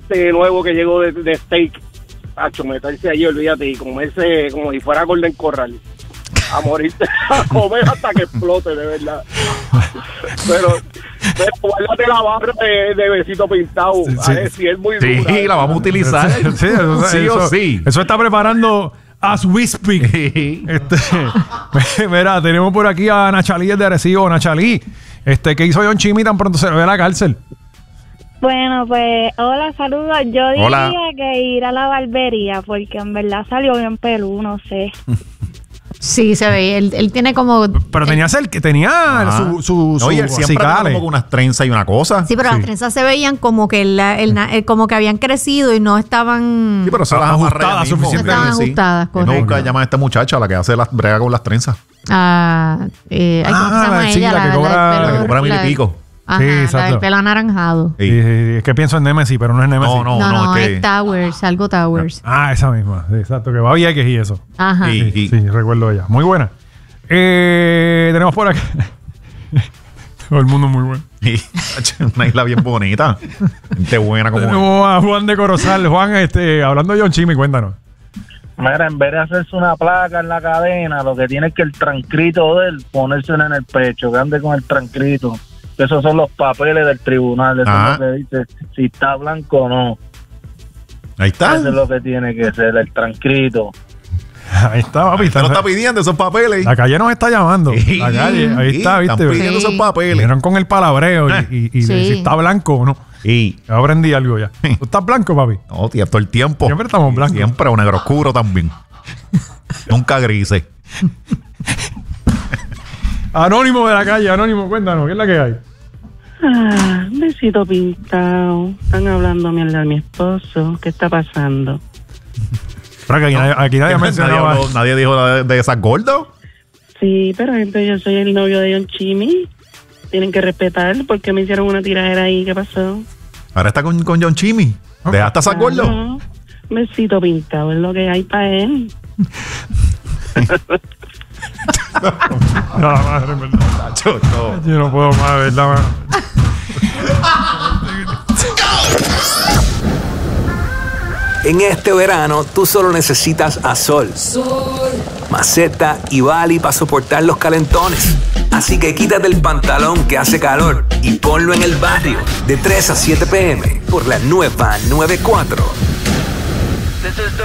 nuevo que llegó de steak, hacho, meterse allí, olvídate, y comerse como si fuera Golden Corral. A morirte, a comer hasta que explote, de verdad. Pero guárdate la barra de besito pintado. Sí. A ver si es muy Sí, dura. la vamos a utilizar. Sí o sí. Eso está preparando as we speak. Mira, tenemos por aquí a Nachalí de Arecibo. Nachalí, ¿qué hizo John Chimmy tan pronto se lo ve a la cárcel? Bueno, pues, hola, saludos. Yo diría Hola. que ir a la barbería, porque en verdad salió bien pelú, no sé. Sí, se ve. Él tiene como... Pero tenía su Oye, él siempre tenía cicales. como unas trenzas y una cosa. Sí, pero las trenzas se veían como que como que habían crecido y no estaban... Sí, pero se las Ajustadas amarré ahí mismo. no estaban suficientemente. ajustadas, Tengo que correcto. buscar llamar a esta muchacha, la que hace las brega con las trenzas. ¿Cómo se llama sí, ella? la que cobra- del La que pelo- cobra 1,000 y pico. Ajá, Sí, la exacto. del pelo anaranjado. Sí. Es que pienso en Nemesis, pero no es Nemesis. No, es que... es Towers, algo Towers. Esa misma. Sí, exacto, que va bien que y eso. Ajá. Sí. Sí, recuerdo ella. Muy buena. Tenemos por acá. Todo el mundo muy bueno. Una isla bien bonita. Gente buena como... Tenemos a Juan de Corozal. Juan, hablando de John Chimmy, cuéntanos. Mira, en vez de hacerse una placa en la cadena, lo que tiene es que el transcrito de él ponérselo en el pecho, que ande con el transcrito. Esos son los papeles del tribunal, eso es lo que dice si está blanco o no. Ahí está. Eso es lo que tiene que ser, el transcrito. Ahí está, papi. Usted no está pidiendo esos papeles. La calle nos está llamando. Sí, La calle, ahí está, están ¿viste? pidiendo esos papeles. Vinieron con el palabreo y Sí. si está blanco o no. Y Ya aprendí algo ya. ¿Tú estás blanco, papi? no, tío, todo el tiempo. Siempre estamos blancos. Siempre un negro oscuro también. Nunca grises. Anónimo de la calle, Anónimo, cuéntanos, ¿qué es la que hay? Besito pintado. Están hablando mierda de mi esposo. ¿Qué está pasando? Pero que aquí nadie mencionaba. Nadie dijo de esas gordas. Sí, pero entonces yo soy el novio de John Chimmy. Tienen que respetar porque me hicieron una tiradera ahí. ¿Qué pasó? Ahora está con John Chimmy. ¿Dejaste esas gordas? No, besito pintado es lo que hay para él. No, madre, en verdad. Yo no puedo más, ¿verdad, mano? En este verano, tú solo necesitas a Sol, Maceta y Bali para soportar los calentones. Así que quítate el pantalón que hace calor y ponlo en el barrio de 3 a 7 p.m. por la nueva 94.